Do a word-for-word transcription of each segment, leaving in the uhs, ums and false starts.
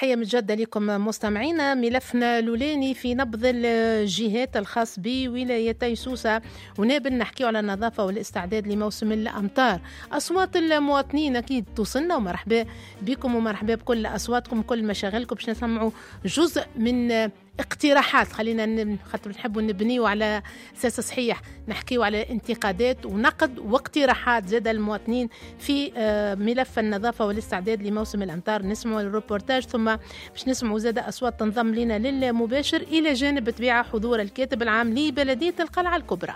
تحية متجددة لكم مستمعينا. ملفنا لولاني في نبض الجهات الخاص بولايتي سوسة ونابل نحكيه على النظافة والاستعداد لموسم الأمطار. أصوات المواطنين أكيد توصلنا، ومرحبا بكم ومرحبا بكل أصواتكم كل مشاغلكم باش نسمعوا جزء من اقتراحات. خلينا خاطر نحبوا نبنيوا على اساس صحيح، نحكيوا على انتقادات ونقد واقتراحات زاد المواطنين في ملف النظافه والاستعداد لموسم الامطار. نسمعوا الروبورتاج ثم باش نسمعوا زاد اصوات تنضم لنا للمباشر الى جانب طبيعه حضور الكاتب العام لبلديه القلعه الكبرى.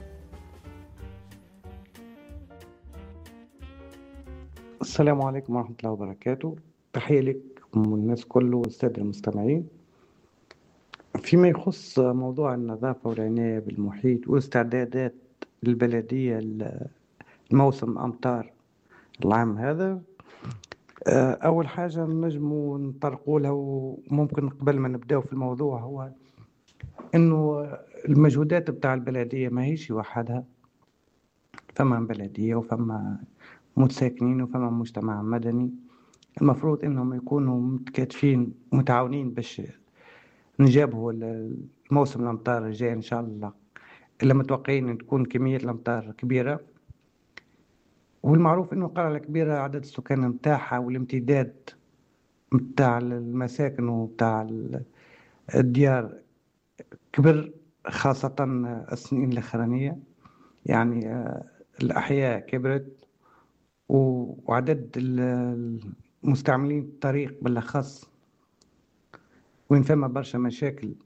السلام عليكم ورحمه الله وبركاته. تحيه لكم والناس كله والساده المستمعين. فيما يخص موضوع النظافة والعناية بالمحيط واستعدادات البلدية لموسم الأمطار العام هذا، أول حاجة نجموا نطرقوا لها وممكن قبل ما نبدأ في الموضوع هو إنه المجهودات بتاع البلدية ما هيش وحدها، فما بلدية وفما متساكنين وفما مجتمع مدني، المفروض إنهم يكونوا متكاتفين ومتعاونين باش نجابه الموسم الأمطار الجاي إن شاء الله، إلا متوقعين أن تكون كمية الأمطار كبيرة. والمعروف أنه القلعة الكبيرة عدد السكان متاعها والامتداد متاع المساكن ومتاع الديار كبر، خاصة السنين الأخرانية، يعني الأحياء كبرت وعدد المستعملين الطريق بالأخص وين فما برشا مشاكل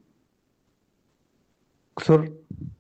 كثر.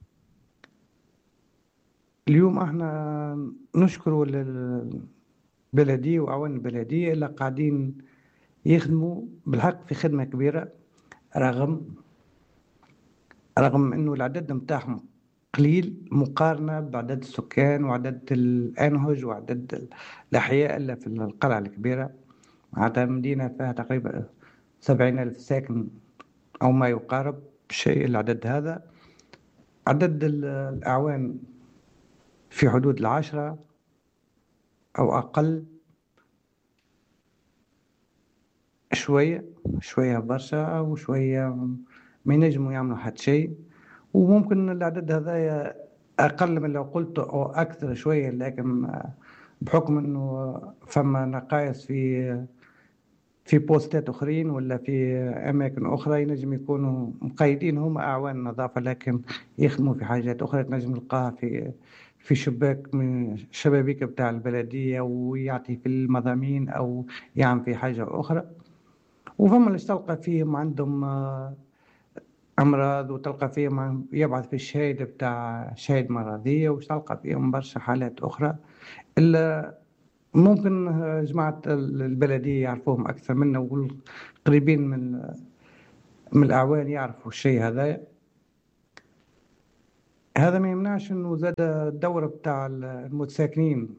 اليوم احنا نشكروا البلدية وأعوان البلدية اللي قاعدين يخدموا بالحق في خدمة كبيرة، رغم رغم انه العدد متاعهم قليل مقارنة بعدد السكان وعدد الأنهج وعدد الأحياء اللي في القلعة الكبيرة. معناتها مدينة فيها تقريبا سبعين ألف ساكن أو ما يقارب شيء العدد هذا. عدد الأعوان في حدود العشرة أو أقل، شوية شوية برشا وشوية ما ينجموا يعملوا حد شيء، وممكن العدد هذا أقل من لو قلت أو أكثر شوية، لكن بحكم أنه فما نقائص في في بوستات أخرين ولا في أماكن أخرى ينجم يكونوا مقيدين هم أعوان نظافة، لكن يخدموا في حاجات أخرى تنجم نلقاها في في شباك من الشبابيك بتاع البلدية ويعطي في المضامين أو يعمل في حاجة أخرى. وفما اللي تلقى فيهم عندهم أمراض وتلقى فيهم يبعث في الشهادة بتاع شهادة مرضية، وتلقى فيهم برشا حالات أخرى إلا ممكن جماعة البلدية يعرفوهم أكثر منا والقريبين من من الأعوان يعرفوا الشيء هذا. هذا ما يمنعش إنه زاد الدور بتاع المتساكنين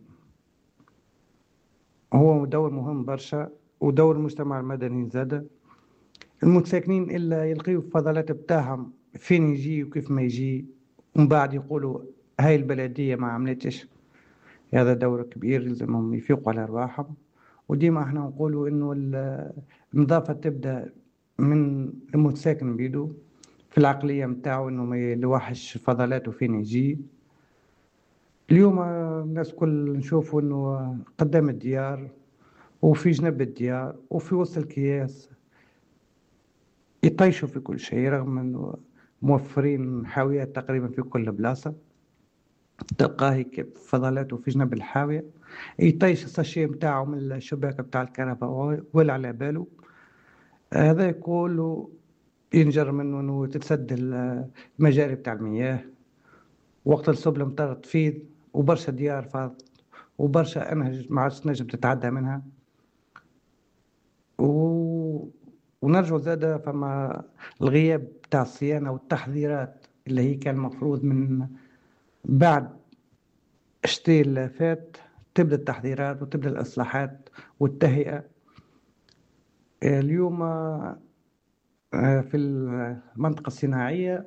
هو دور مهم برشا، ودور المجتمع المدني زاد. المتساكنين إلا يلقيوا الفضلات بتاعهم فين يجي وكيف ما يجي، ومن بعد يقولوا هاي البلدية ما عملتش. هذا دور كبير لازمهم يفيقوا على أرواحهم. وديما احنا نقولوا إنه النظافة تبدأ من المتساكن بيدو في العقلية متاعه، إنه ما يلوحش فضلاته فين يجي. اليوم الناس كل نشوفوا إنه قدام الديار وفي جنب الديار وفي وسط الكياس يطيشوا في كل شيء، رغم انه موفرين حاويات تقريبا في كل بلاصة. تلقاه فضلاته في جنب الحاوية يطيش الساشيه متاعه من الشباك بتاع الكهرباء ولا على باله. هذا يقول ينجر منه انه تتسد المجاري بتاع المياه وقت الصب الامطار تفيض، وبرشا ديار فاض وبرشا انهج ما عادش تنجم تتعدى منها. و ونرجع زادة فما الغياب بتاع الصيانة والتحذيرات اللي هي كان المفروض من بعد الشتاء اللي فات تبدأ التحذيرات وتبدأ الإصلاحات والتهيئة. اليوم في المنطقة الصناعية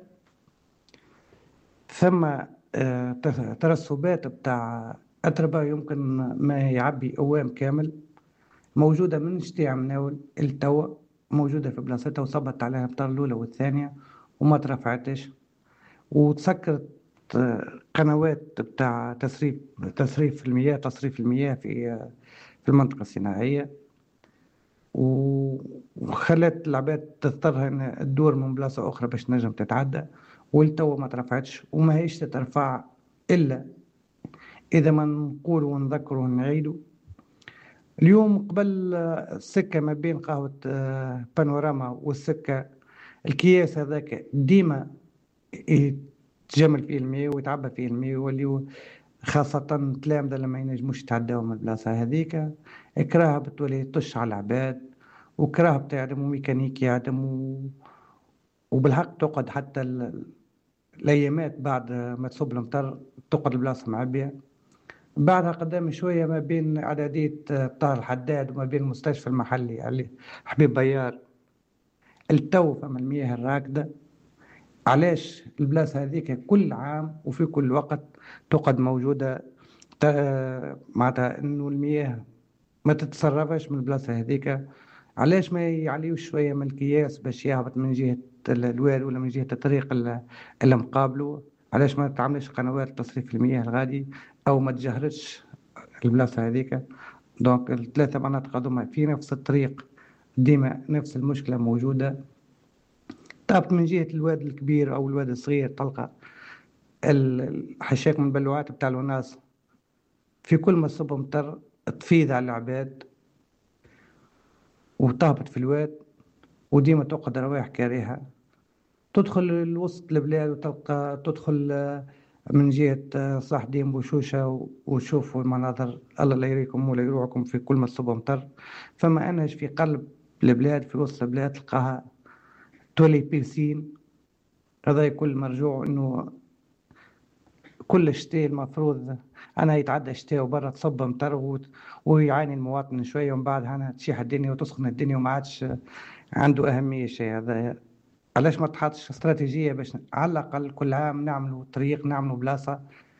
ثم ترسبات بتاع أتربة يمكن ما يعبي أوام كامل موجودة من شتاء مناول التوا، موجودة في بلاصتها وصبت عليها الأمطار الأولى والثانية وما ترفعتش، وتسكرت آه، قنوات بتاع تسريب تسريب المياه تصريف المياه في آه، في المنطقة الصناعية، و- وخلت العباد تضطر ان تدور من بلاصة أخرى باش نجم تتعدى، والتو ما ترفعتش وما هيش تترفع إلا إذا ما نقول ونذكر ونعيدوا. اليوم قبل آه، السكة ما بين قهوة آه، بانوراما والسكة، الكياس هذاك ديما يتجمل فيه الماء ويتعبى فيه الماء، يوليو خاصة التلامذة لما ينجموش يتعداو من البلاصة هذيك، كراهة بتولي تش على العباد، وكراهة بتعدم وميكانيك يعدم و... وبالحق تقعد حتى ال... الأيامات بعد ما تصب المطر تقعد البلاصة معبية. بعدها قدام شوية ما بين إعدادية طاهر الحداد وما بين المستشفى المحلي علي حبيب بيار، التو فما المياه الراكدة. علاش البلاصة هذيك كل عام وفي كل وقت تقعد موجودة؟ تا- معناتها انه المياه ما تتصرفش من البلاصة هذيك. علاش ما يعليوش شوية من الكياس باش يهبط من جهة ال- الواد ولا من جهة الطريق ال- اللي مقابله؟ علاش ما تعملش قنوات تصريف المياه الغادي او ما تجهرش البلاصة هذيك؟ دونك الثلاثة مناطق هذوما في نفس الطريق، ديما نفس المشكلة موجودة. طابت من جهة الواد الكبير أو الواد الصغير تلقى ال- الحشاك من البلوعات بتاع الوناس في كل ما صب مطر تفيض على العباد وتهبط في الواد، وديما تقعد روايح كريهة تدخل لوسط البلاد وتلقى تدخل آه، من جهة آه، صح ديم بوشوشة و- وتشوفوا المناظر الله لا يريكم ولا يروعكم في كل ما صب مطر. فما أناش في قلب البلاد في وسط البلاد تلقاها تولي بيسين. هذا كل مرجوع انه كل شتاء المفروض انا يتعدى شتاء وبرا تصب مطر وت- ويعاني المواطن شويه، ومن بعد انا تشيح الدنيا وتسخن الدنيا وما عادش عنده اهميه شيء هذا. علاش ما تحطش استراتيجيه باش على الاقل كل عام نعملوا طريق نعملوا بلاصه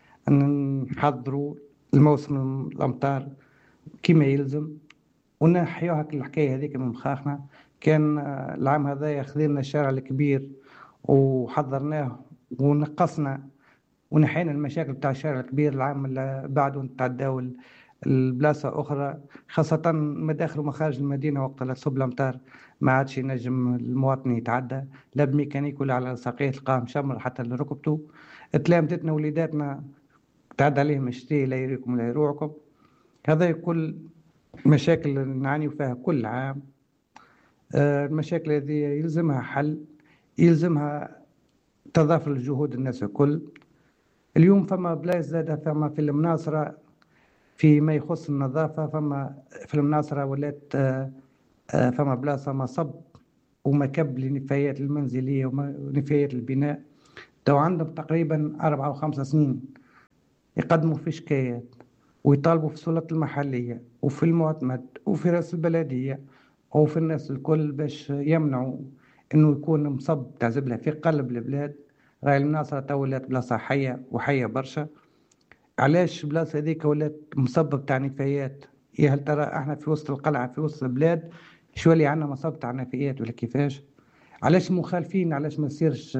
نحضروا الموسم الامطار كما يلزم ونحيوا هاك الحكايه هذيك من مخاخنا. كان آه، العام هذا خذينا الشارع الكبير وحضرناه ونقصنا ونحينا المشاكل بتاع الشارع الكبير، العام اللي بعده نتعداو ال- البلاصة أخرى، خاصة مداخل ومخارج المدينة وقت لا تصب الأمطار ما عادش ينجم المواطن يتعدى لا بميكانيك ولا على ساقيه، تلقاه مشمر حتى لركبته. تلامذتنا وليداتنا تعدى عليهم الشتي لا يريكم لا يروعكم. هذا كل مشاكل نعاني فيها كل عام. آه، المشاكل هذه يلزمها حل، يلزمها تضافر جهود الناس الكل. اليوم فما بلايص زادة فما في المناصرة فيما يخص النظافة، فما في المناصرة ولات آه، آه، فما بلاصة مصب ومكب للنفايات المنزلية ونفايات البناء. تو عندهم تقريبا أربعة أو خمسة سنين يقدموا في شكايات ويطالبوا في السلطة المحلية وفي المعتمد وفي رئيس البلدية وفي الناس الكل باش يمنعوا انه يكون مصب تاع زبلة في قلب البلاد. راهي المناصرة تو ولات بلاصة حية وحية برشا. علاش بلاصة هذيك ولات مصب تاع نفايات؟ يا هل ترى احنا في وسط القلعة في وسط البلاد شو اللي عندنا مصب تاع نفايات ولا كيفاش؟ علاش مخالفين؟ علاش ما يصيرش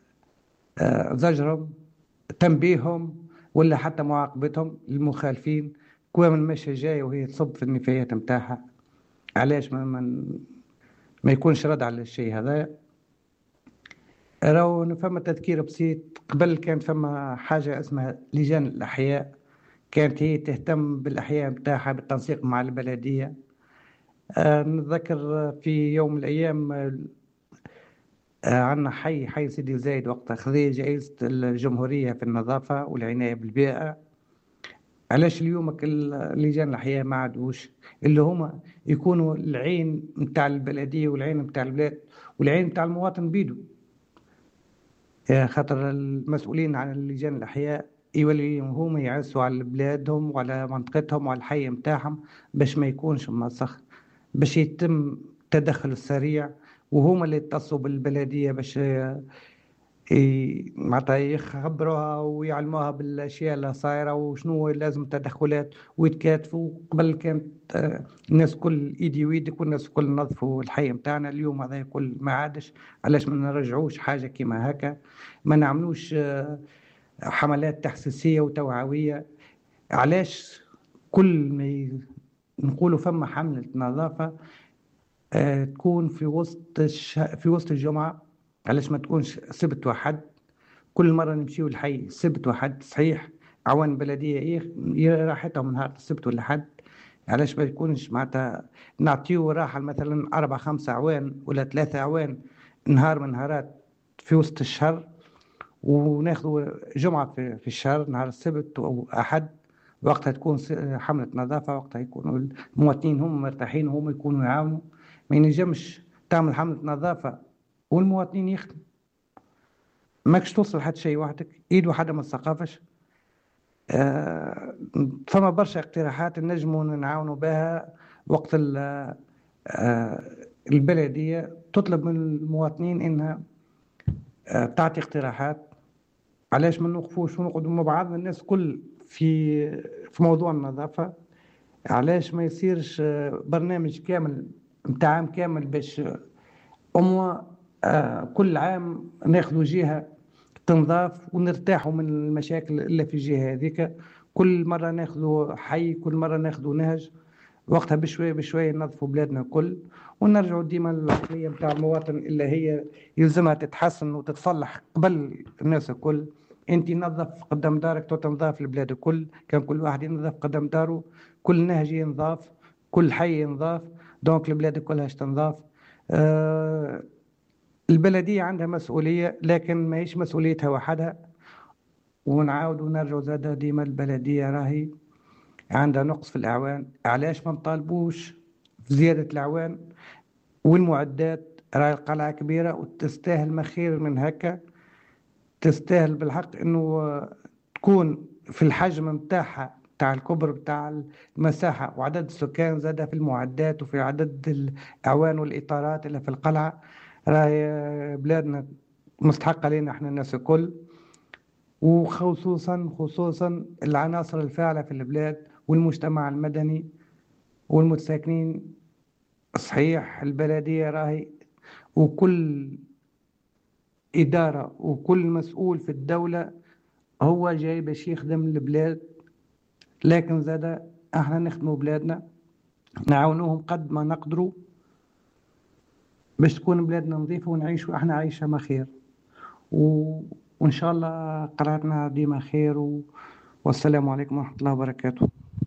آه، زجرهم تنبيههم ولا حتى معاقبتهم للمخالفين؟ كوام المشي جاي وهي تصب في النفايات متاعها، علاش ما, ما, ما يكونش رد على الشيء هذا؟ راهو فما تذكير بسيط. قبل كان فما حاجة اسمها لجان الأحياء، كانت هي تهتم بالأحياء متاعها بالتنسيق مع البلدية. آه، نتذكر في يوم من الأيام آه، عندنا حي حي سيدي زايد وقتها خذي جائزة الجمهورية في النظافة والعناية بالبيئة. علاش اليوم اللجان الأحياء ما عادوش اللي هما يكونوا العين متاع البلدية والعين متاع البلاد والعين متاع المواطن بيدو؟ آه، خاطر المسؤولين عن اللجان الأحياء يولي هما يعسوا على بلادهم وعلى منطقتهم وعلى الحي متاعهم باش ما يكونش مسخ، باش يتم التدخل السريع، وهما اللي يتصلوا بالبلدية باش ي- معناتها يخبروها ويعلموها بالاشياء اللي صايره وشنو لازم تدخلات ويتكاتفوا. قبل كانت آه، الناس كل ايدي ويدك والناس كل نظفوا الحي متاعنا. اليوم هذا كل ما عادش. علاش ما نرجعوش حاجه كيما هكا؟ ما نعملوش آه، حملات تحسيسيه وتوعويه؟ علاش كل ما ي- نقولوا فما حملة نظافة آه، تكون في وسط الش... في وسط الجمعة؟ علاش ما تكونش سبت وحد؟ كل مرة نمشيو الحي سبت وحد. صحيح عوان بلدية إيه راحتهم نهار السبت ولا حد. علاش ما يكونش معناتها نعطيو راحة مثلا أربع خمسة أعوان ولا ثلاثة أعوان نهار من نهارات في وسط الشهر، وناخذوا جمعة في, في الشهر نهار السبت أو أحد، وقتها تكون س- حملة نظافة. وقتها يكونوا المواطنين هم مرتاحين وهم يكونوا يعاونوا. ما ينجمش تعمل حملة نظافة والمواطنين يخدموا. ماكش توصل حتى شيء وحدك، ايد واحدة ما تثقفش. آه فما برشا اقتراحات نجموا نعاونوا بها. وقت ال- آه البلدية تطلب من المواطنين انها آه تعطي اقتراحات. علاش ما نوقفوش ونقعدوا مع بعض الناس كل في في موضوع النظافة؟ علاش ما يصيرش آه، برنامج كامل متاع عام كامل باش أموا آه، كل عام ناخذوا جهة تنظاف ونرتاحوا من المشاكل اللي في الجهة هذيك. كل مرة ناخذوا حي، كل مرة ناخذوا نهج. وقتها بشوية بشوية ننظفوا بلادنا كل، ونرجعوا ديما العقلية متاع المواطن اللي هي يلزمها تتحسن وتتصلح قبل الناس الكل. انت نظف قدام دارك تو تنظف البلاد الكل. كان كل واحد ينظف قدام داره كل نهج ينظاف، كل حي ينظاف، دونك البلاد كلها تنظاف. آه البلدية عندها مسؤولية لكن ما هيش مسؤوليتها وحدها. ونعاود ونرجع زادة ديما البلدية راهي عندها نقص في الأعوان. علاش ما نطالبوش في زيادة الأعوان والمعدات؟ راهي القلعة كبيرة وتستاهل ما خير من هكا. تستاهل بالحق انه تكون في الحجم متاعها بتاع الكبر بتاع المساحة وعدد السكان زادة في المعدات وفي عدد الأعوان والإطارات اللي في القلعة. راهي بلادنا مستحقة لنا احنا الناس الكل، وخصوصا خصوصا العناصر الفاعلة في البلاد والمجتمع المدني والمتساكنين. صحيح البلدية راهي وكل إدارة وكل مسؤول في الدولة هو جاي باش يخدم البلاد، لكن زاد احنا نخدموا بلادنا نعاونوهم قد ما نقدروا باش تكون بلادنا نظيفة ونعيشوا احنا عيشة ما خير. و... وإن شاء الله قرارنا ديما خير. و... والسلام عليكم ورحمة الله وبركاته.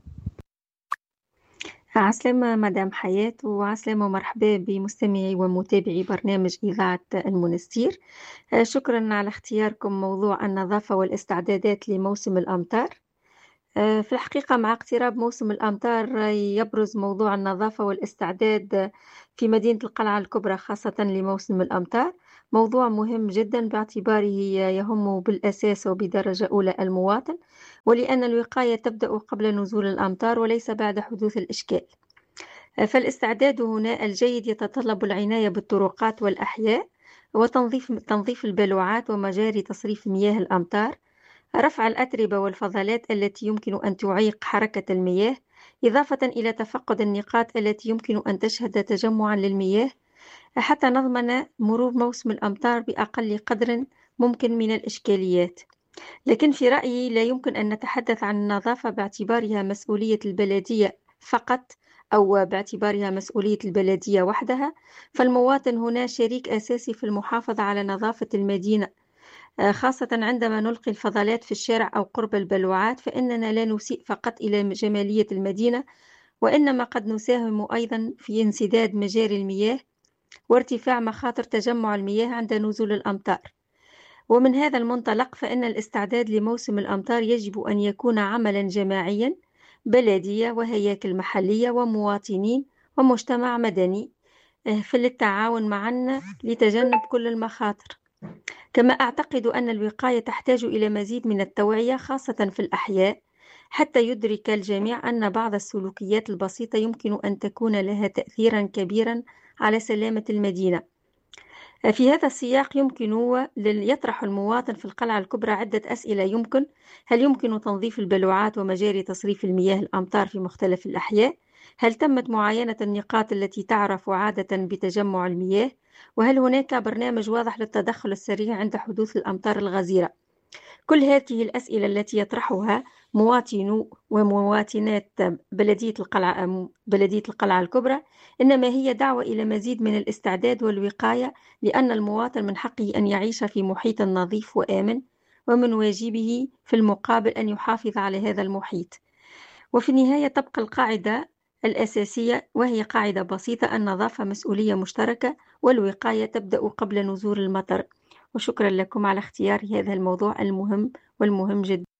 عسلامة مدام حياة، وعسلامة ومرحبا بمستمعي ومتابعي برنامج إذاعة المنستير. آه، شكرا على اختياركم موضوع النظافة والاستعدادات لموسم الأمطار. آه، في الحقيقة مع اقتراب موسم الأمطار آه، يبرز موضوع النظافة والاستعداد في مدينة القلعة الكبرى خاصة لموسم الأمطار موضوع مهم جدا باعتباره يهم بالأساس وبدرجة أولى المواطن، ولأن الوقاية تبدأ قبل نزول الأمطار وليس بعد حدوث الإشكال. فالاستعداد هنا الجيد يتطلب العناية بالطرقات والأحياء وتنظيف تنظيف البلوعات ومجاري تصريف مياه الأمطار، رفع الأتربة والفضلات التي يمكن أن تعيق حركة المياه، إضافة إلى تفقد النقاط التي يمكن أن تشهد تجمعا للمياه حتى نضمن مرور موسم الأمطار بأقل قدر ممكن من الإشكاليات. لكن في رأيي لا يمكن أن نتحدث عن النظافة باعتبارها مسؤولية البلدية فقط أو باعتبارها مسؤولية البلدية وحدها، فالمواطن هنا شريك أساسي في المحافظة على نظافة المدينة، خاصة عندما نلقي الفضلات في الشارع أو قرب البلوعات، فإننا لا نسيء فقط إلى جمالية المدينة، وإنما قد نساهم أيضا في انسداد مجاري المياه وارتفاع مخاطر تجمع المياه عند نزول الأمطار. ومن هذا المنطلق فإن الاستعداد لموسم الأمطار يجب أن يكون عملا جماعيا، بلدية وهياكل محلية ومواطنين ومجتمع مدني في التعاون معا لتجنب كل المخاطر. كما أعتقد أن الوقاية تحتاج إلى مزيد من التوعية خاصة في الأحياء حتى يدرك الجميع أن بعض السلوكيات البسيطة يمكن أن تكون لها تأثيرا كبيرا على سلامة المدينة. في هذا السياق يمكن يطرح المواطن في القلعة الكبرى عدة أسئلة. يمكن هل يمكن تنظيف البلوعات ومجاري تصريف المياه الأمطار في مختلف الأحياء؟ هل تمت معاينة النقاط التي تعرف عادة بتجمع المياه؟ وهل هناك برنامج واضح للتدخل السريع عند حدوث الأمطار الغزيرة؟ كل هذه الأسئلة التي يطرحها مواطنو ومواطنات بلدية القلعة, بلدية القلعة الكبرى إنما هي دعوة إلى مزيد من الاستعداد والوقاية، لأن المواطن من حقه أن يعيش في محيط نظيف وآمن، ومن واجبه في المقابل أن يحافظ على هذا المحيط. وفي النهاية تبقى القاعدة الأساسية، وهي قاعدة بسيطة: النظافة مسؤولية مشتركة، والوقاية تبدأ قبل نزول المطر. وشكرا لكم على اختيار هذا الموضوع المهم والمهم جدا.